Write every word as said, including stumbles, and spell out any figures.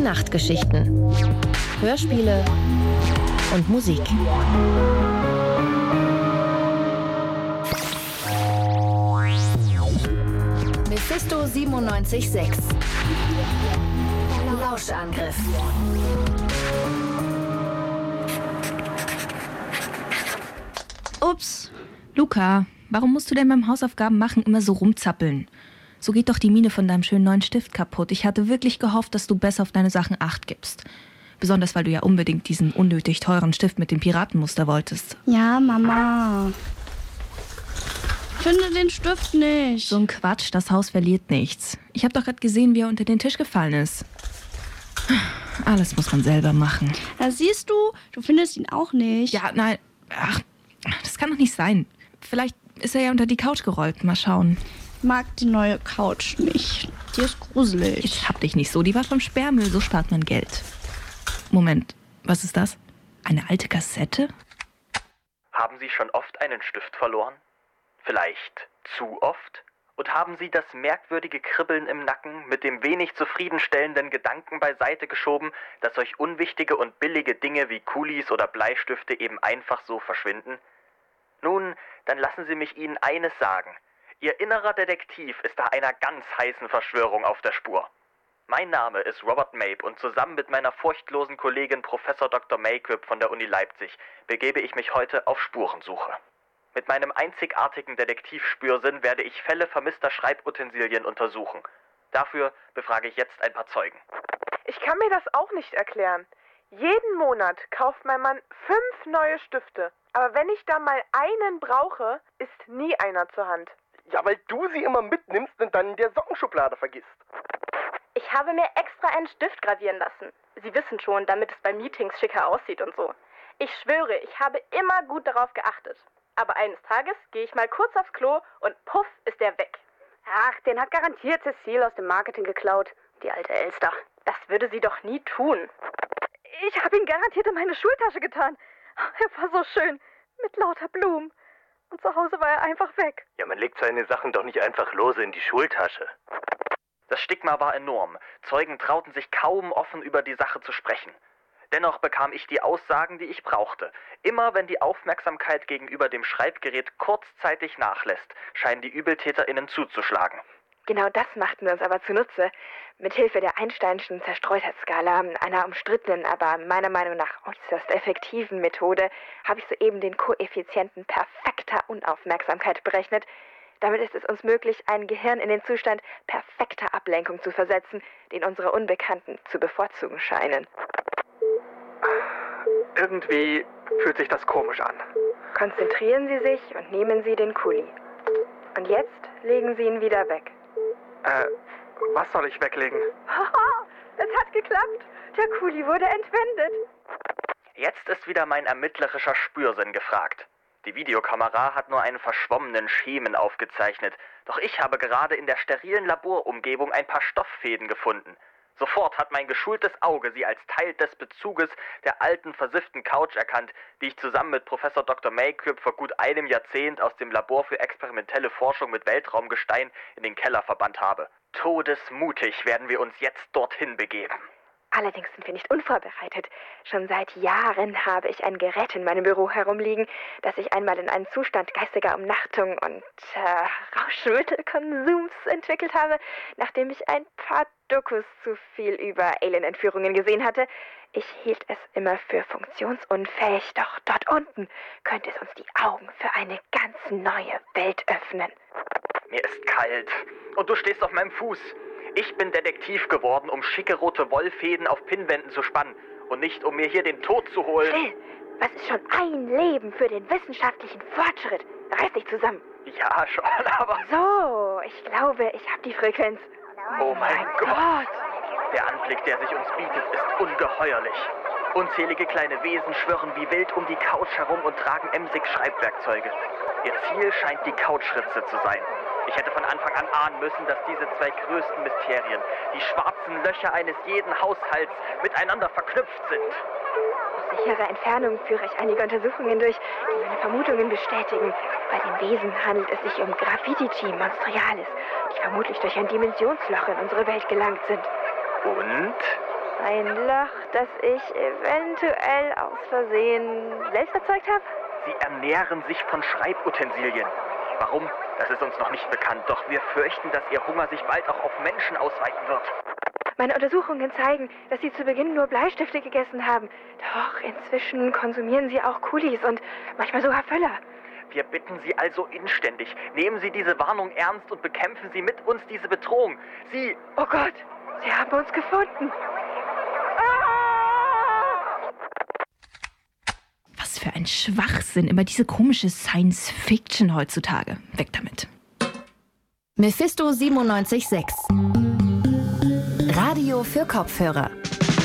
Nachtgeschichten, Hörspiele und Musik. Mephisto siebenundneunzig Komma sechs. Lauschangriff. Ups. Luca, warum musst du denn beim Hausaufgaben machen immer so rumzappeln? So geht doch die Mine von deinem schönen neuen Stift kaputt. Ich hatte wirklich gehofft, dass du besser auf deine Sachen Acht gibst. Besonders, weil du ja unbedingt diesen unnötig teuren Stift mit dem Piratenmuster wolltest. Ja, Mama. Ich finde den Stift nicht. So ein Quatsch, das Haus verliert nichts. Ich habe doch gerade gesehen, wie er unter den Tisch gefallen ist. Alles muss man selber machen. Da siehst du, du findest ihn auch nicht. Ja, nein, ach, das kann doch nicht sein. Vielleicht ist er ja unter die Couch gerollt. Mal schauen. Ich mag die neue Couch nicht. Die ist gruselig. Ich hab dich nicht so, die war vom Sperrmüll, so spart man Geld. Moment, was ist das? Eine alte Kassette? Haben Sie schon oft einen Stift verloren? Vielleicht zu oft? Und haben Sie das merkwürdige Kribbeln im Nacken mit dem wenig zufriedenstellenden Gedanken beiseite geschoben, dass euch unwichtige und billige Dinge wie Kulis oder Bleistifte eben einfach so verschwinden? Nun, dann lassen Sie mich Ihnen eines sagen. Ihr innerer Detektiv ist da einer ganz heißen Verschwörung auf der Spur. Mein Name ist Robert Mape und zusammen mit meiner furchtlosen Kollegin Professor Doktor Mayquip von der Uni Leipzig begebe ich mich heute auf Spurensuche. Mit meinem einzigartigen Detektivspürsinn werde ich Fälle vermisster Schreibutensilien untersuchen. Dafür befrage ich jetzt ein paar Zeugen. Ich kann mir das auch nicht erklären. Jeden Monat kauft mein Mann fünf neue Stifte. Aber wenn ich dann mal einen brauche, ist nie einer zur Hand. Ja, weil du sie immer mitnimmst und dann in der Sockenschublade vergisst. Ich habe mir extra einen Stift gravieren lassen. Sie wissen schon, damit es bei Meetings schicker aussieht und so. Ich schwöre, ich habe immer gut darauf geachtet. Aber eines Tages gehe ich mal kurz aufs Klo und puff ist der weg. Ach, den hat garantiert Cecile aus dem Marketing geklaut. Die alte Elster. Das würde sie doch nie tun. Ich habe ihn garantiert in meine Schultasche getan. Er war so schön, mit lauter Blumen. Und zu Hause war er einfach weg. Ja, man legt seine Sachen doch nicht einfach lose in die Schultasche. Das Stigma war enorm. Zeugen trauten sich kaum offen über die Sache zu sprechen. Dennoch bekam ich die Aussagen, die ich brauchte. Immer wenn die Aufmerksamkeit gegenüber dem Schreibgerät kurzzeitig nachlässt, scheinen die ÜbeltäterInnen zuzuschlagen. Genau das machten wir uns aber zunutze. Mithilfe der Einsteinschen Zerstreutheitsskala, einer umstrittenen, aber meiner Meinung nach äußerst effektiven Methode, habe ich soeben den Koeffizienten perfekter Unaufmerksamkeit berechnet. Damit ist es uns möglich, ein Gehirn in den Zustand perfekter Ablenkung zu versetzen, den unsere Unbekannten zu bevorzugen scheinen. Irgendwie fühlt sich das komisch an. Konzentrieren Sie sich und nehmen Sie den Kuli. Und jetzt legen Sie ihn wieder weg. Äh, was soll ich weglegen? Haha, es hat geklappt. Der Kuli wurde entwendet. Jetzt ist wieder mein ermittlerischer Spürsinn gefragt. Die Videokamera hat nur einen verschwommenen Schemen aufgezeichnet. Doch ich habe gerade in der sterilen Laborumgebung ein paar Stofffäden gefunden. Sofort hat mein geschultes Auge sie als Teil des Bezuges der alten, versifften Couch erkannt, die ich zusammen mit Professor Doktor Mayquip vor gut einem Jahrzehnt aus dem Labor für experimentelle Forschung mit Weltraumgestein in den Keller verbannt habe. Todesmutig werden wir uns jetzt dorthin begeben. Allerdings sind wir nicht unvorbereitet. Schon seit Jahren habe ich ein Gerät in meinem Büro herumliegen, das ich einmal in einen Zustand geistiger Umnachtung und äh, Rauschmittelkonsums entwickelt habe, nachdem ich ein paar Dokus zu viel über Alien-Entführungen gesehen hatte. Ich hielt es immer für funktionsunfähig, doch dort unten könnte es uns die Augen für eine ganz neue Welt öffnen. Mir ist kalt und du stehst auf meinem Fuß. Ich bin Detektiv geworden, um schicke rote Wollfäden auf Pinnwänden zu spannen und nicht, um mir hier den Tod zu holen. Still! Was ist schon ein Leben für den wissenschaftlichen Fortschritt? Reiß dich zusammen. Ja, schon, aber... So, ich glaube, ich habe die Frequenz. Oh mein Gott! Der Anblick, der sich uns bietet, ist ungeheuerlich. Unzählige kleine Wesen schwirren wie wild um die Couch herum und tragen emsig Schreibwerkzeuge. Ihr Ziel scheint die Couchritze zu sein. Ich hätte von Anfang an ahnen müssen, dass diese zwei größten Mysterien, die schwarzen Löcher eines jeden Haushalts, miteinander verknüpft sind. Aus sicherer Entfernung führe ich einige Untersuchungen durch, die meine Vermutungen bestätigen. Bei den Wesen handelt es sich um Gravidity Monstrialis, die vermutlich durch ein Dimensionsloch in unsere Welt gelangt sind. Und? Ein Loch, das ich eventuell aus Versehen selbst erzeugt habe? Sie ernähren sich von Schreibutensilien. Warum? Das ist uns noch nicht bekannt, doch wir fürchten, dass Ihr Hunger sich bald auch auf Menschen ausweiten wird. Meine Untersuchungen zeigen, dass Sie zu Beginn nur Bleistifte gegessen haben. Doch inzwischen konsumieren Sie auch Kulis und manchmal sogar Füller. Wir bitten Sie also inständig, nehmen Sie diese Warnung ernst und bekämpfen Sie mit uns diese Bedrohung. Sie... Oh Gott, Sie haben uns gefunden. Was für ein Schwachsinn, immer diese komische Science-Fiction heutzutage. Weg damit. Mephisto siebenundneunzig Komma sechs. Radio für Kopfhörer.